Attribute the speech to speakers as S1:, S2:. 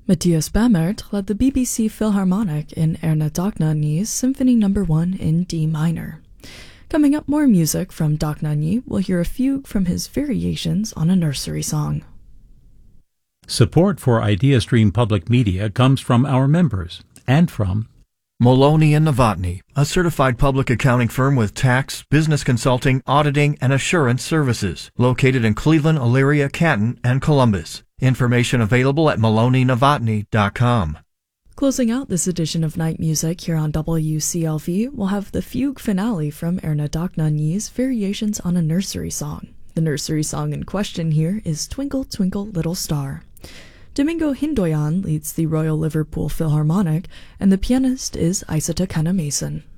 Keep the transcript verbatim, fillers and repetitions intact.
S1: Matthias Bamert led the B B C Philharmonic in Erna Dohnányi's Symphony Number one in D minor. Coming up, more music from Dohnányi. We'll hear a fugue from his Variations on a Nursery Song.
S2: Support for IdeaStream Public Media comes from our members and from
S3: Maloney and Novotny, a certified public accounting firm with tax, business consulting, auditing, and assurance services, located in Cleveland, Elyria, Canton, and Columbus. Information available at maloney novotny dot com.
S1: Closing out this edition of Night Music here on W C L V, we'll have the fugue finale from Erna Dohnányi's Variations on a Nursery Song. The nursery song in question here is Twinkle, Twinkle, Little Star. Domingo Hindoyan leads the Royal Liverpool Philharmonic, and the pianist is Isata Kanamason.